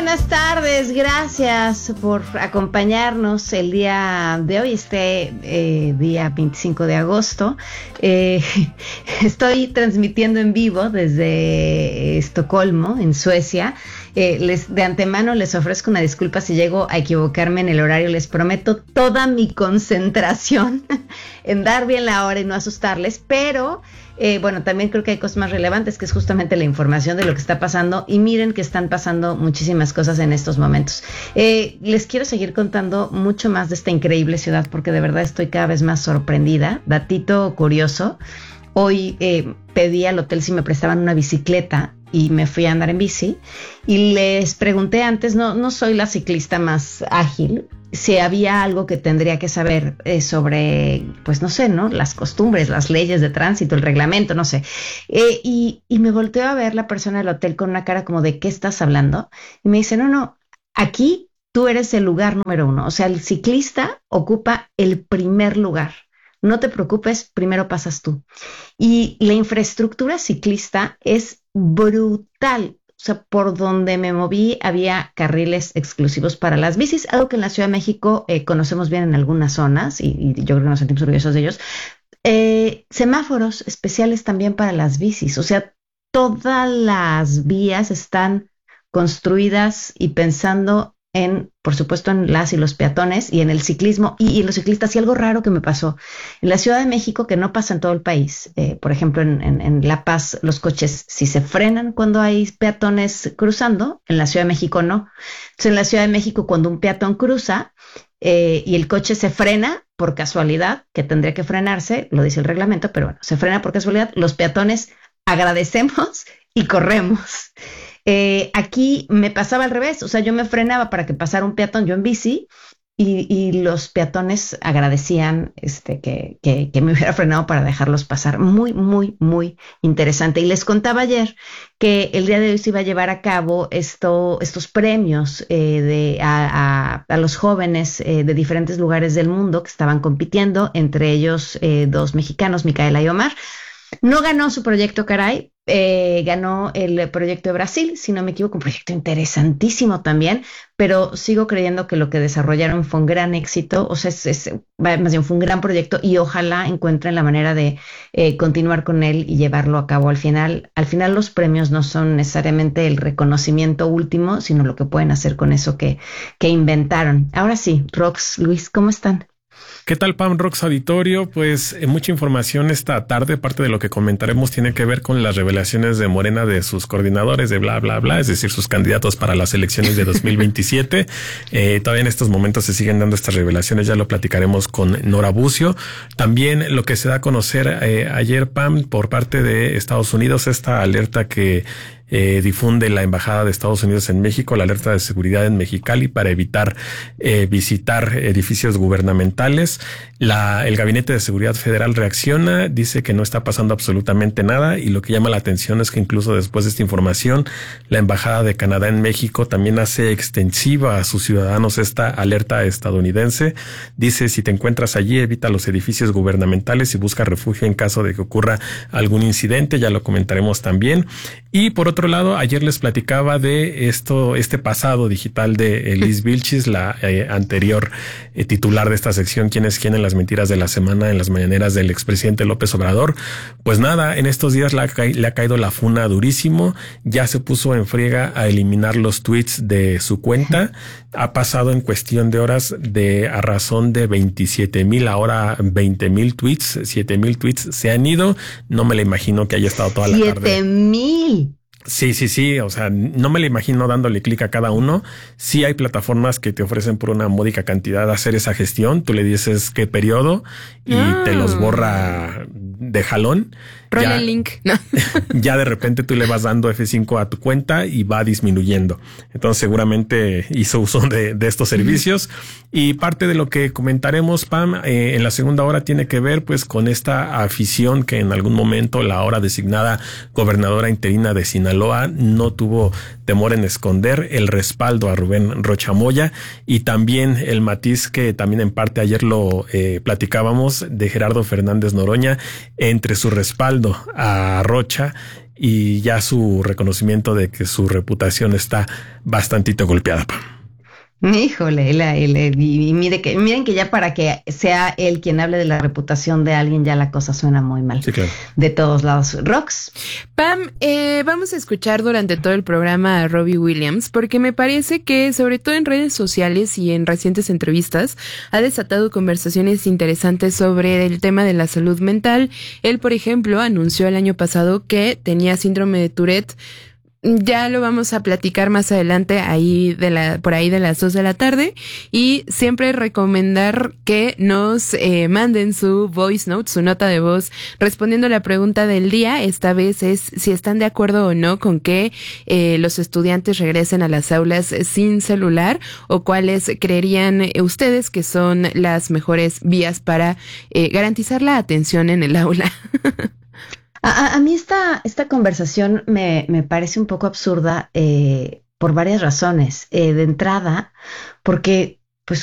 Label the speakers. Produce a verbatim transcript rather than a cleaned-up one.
Speaker 1: buenas tardes, gracias por acompañarnos el día de hoy, este eh, día veinticinco de agosto. Eh, estoy transmitiendo en vivo desde Estocolmo, en Suecia. Eh, les, de antemano les ofrezco una disculpa si llego a equivocarme en el horario. Les prometo toda mi concentración en dar bien la hora y no asustarles, pero eh, bueno, también creo que hay cosas más relevantes, que es justamente la información de lo que está pasando, y miren que están pasando muchísimas cosas en estos momentos. Eh, les quiero seguir contando mucho más de esta increíble ciudad, porque de verdad estoy cada vez más sorprendida. Datito curioso, hoy eh, pedí al hotel si me prestaban una bicicleta y me fui a andar en bici y les pregunté antes, no, no soy la ciclista más ágil, si había algo que tendría que saber eh, sobre, pues no sé, ¿no? Las costumbres, las leyes de tránsito, el reglamento, no sé. Eh, y, y me volteó a ver la persona del hotel con una cara como de, ¿qué estás hablando? Y me dice, no, no, aquí tú eres el lugar número uno. O sea, el ciclista ocupa el primer lugar. No te preocupes, primero pasas tú. Y la infraestructura ciclista es brutal. O sea, por donde me moví había carriles exclusivos para las bicis, algo que en la Ciudad de México eh, conocemos bien en algunas zonas, y, y yo creo que nos sentimos orgullosos de ellos. Eh, semáforos especiales también para las bicis. O sea, todas las vías están construidas y pensando en, por supuesto, en las y los peatones y en el ciclismo y, y los ciclistas. Y algo raro que me pasó en la Ciudad de México, que no pasa en todo el país, eh, por ejemplo en, en, en La Paz los coches si se frenan cuando hay peatones cruzando, en la Ciudad de México no. Entonces en la Ciudad de México, cuando un peatón cruza eh, y el coche se frena por casualidad, que tendría que frenarse, lo dice el reglamento, pero bueno, se frena por casualidad, los peatones agradecemos y corremos. Eh, aquí me pasaba al revés, o sea, yo me frenaba para que pasara un peatón, yo en bici, y, y los peatones agradecían este, que, que, que me hubiera frenado para dejarlos pasar. Muy, muy, muy interesante. Y les contaba ayer que el día de hoy se iba a llevar a cabo esto, estos premios eh, de, a, a, a los jóvenes eh, de diferentes lugares del mundo que estaban compitiendo, entre ellos eh, dos mexicanos, Micaela y Omar. No ganó su proyecto, caray, eh, ganó el proyecto de Brasil, si no me equivoco, un proyecto interesantísimo también, pero sigo creyendo que lo que desarrollaron fue un gran éxito, o sea, es, es, más bien fue un gran proyecto y ojalá encuentren la manera de eh, continuar con él y llevarlo a cabo al final. Al final los premios no son necesariamente el reconocimiento último, sino lo que pueden hacer con eso que, que inventaron. Ahora sí, Rox, Luis, ¿cómo están?
Speaker 2: ¿Qué tal, Pam, Rox Auditorio? Pues eh, mucha información esta tarde. Parte de lo que comentaremos tiene que ver con las revelaciones de Morena de sus coordinadores de bla, bla, bla, es decir, sus candidatos para las elecciones de dos mil veintisiete. eh, todavía en estos momentos se siguen dando estas revelaciones, ya lo platicaremos con Nora Bucio. También lo que se da a conocer eh, ayer, Pam, por parte de Estados Unidos, esta alerta que Eh, difunde la Embajada de Estados Unidos en México, la alerta de seguridad en Mexicali para evitar eh, visitar edificios gubernamentales. La, el Gabinete de Seguridad Federal reacciona, dice que no está pasando absolutamente nada, y lo que llama la atención es que incluso después de esta información, la Embajada de Canadá en México también hace extensiva a sus ciudadanos esta alerta estadounidense. Dice, si te encuentras allí, evita los edificios gubernamentales y busca refugio en caso de que ocurra algún incidente, ya lo comentaremos también. Y por otro lado, ayer les platicaba de esto, este pasado digital de Liz Vilchis, la eh, anterior eh, titular de esta sección, ¿Quién es quién en las mentiras de la semana en las mañaneras del expresidente López Obrador? Pues nada, en estos días le ha, ca- le ha caído la funa durísimo, ya se puso en friega a eliminar los tweets de su cuenta, ha pasado en cuestión de horas de a razón de veintisiete mil, ahora veinte mil tweets, siete mil tweets se han ido, no me la imagino que haya estado toda la tarde.
Speaker 1: ¡Siete mil!
Speaker 2: Sí, sí, sí. O sea, no me lo imagino dándole clic a cada uno. Sí hay plataformas que te ofrecen por una módica cantidad hacer esa gestión. Tú le dices qué periodo y ah. te los borra de jalón.
Speaker 3: Rola el link. No.
Speaker 2: Ya de repente tú le vas dando F cinco a tu cuenta y va disminuyendo. Entonces seguramente hizo uso de, de estos servicios. Y parte de lo que comentaremos, Pam, eh, en la segunda hora tiene que ver pues con esta afición que en algún momento la ahora designada gobernadora interina de Sinaloa no tuvo temor en esconder el respaldo a Rubén Rocha Moya, y también el matiz que también en parte ayer lo eh, platicábamos de Gerardo Fernández Noroña entre su respaldo a Rocha y ya su reconocimiento de que su reputación está bastantito golpeada.
Speaker 1: Híjole, la, la, y, y mire que, miren que ya para que sea él quien hable de la reputación de alguien, ya la cosa suena muy mal.
Speaker 2: Sí, claro.
Speaker 1: De todos lados. Rox.
Speaker 3: Pam, eh, vamos a escuchar durante todo el programa a Robbie Williams, porque me parece que, sobre todo en redes sociales y en recientes entrevistas, ha desatado conversaciones interesantes sobre el tema de la salud mental. Él, por ejemplo, anunció el año pasado que tenía síndrome de Tourette. Ya lo vamos a platicar más adelante, ahí de la, por ahí de las dos de la tarde, y siempre recomendar que nos eh, manden su voice note, su nota de voz, respondiendo a la pregunta del día. Esta vez es si están de acuerdo o no con que eh, los estudiantes regresen a las aulas sin celular, o cuáles creerían ustedes que son las mejores vías para eh, garantizar la atención en el aula.
Speaker 1: A, a mí esta, esta conversación me, me parece un poco absurda eh, por varias razones. Eh, de entrada, porque